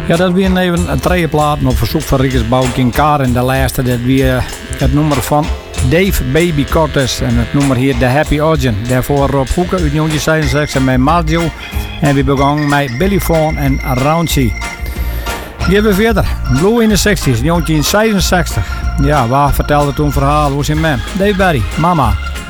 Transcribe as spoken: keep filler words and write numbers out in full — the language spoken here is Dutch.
Ja, dat weer even een tweede platen op verzoek van Riekersbouw in Kaar. En de laatste, dat weer het nummer van Dave Baby Cortes. En het nummer hier The Happy Origin. Daarvoor Rob Hoeken uit negentien zesenzestig en met Maggio. En we begonnen met Billy Fawn en Raunchy. Gaan we verder. Blue in de zestig's, negentien zesenzestig. Ja, waar vertelde toen verhaal hoe ze man? Dave Barry, Mama.